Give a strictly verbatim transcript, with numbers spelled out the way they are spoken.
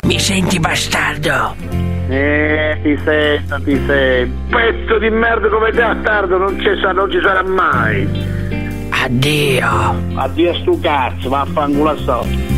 Mi senti, bastardo? Eh, ti sento, ti sento. Pezzo di merda come te, bastardo, non ci sarà, non ci sarà mai. Addio. Addio sto cazzo, vaffanculo a so.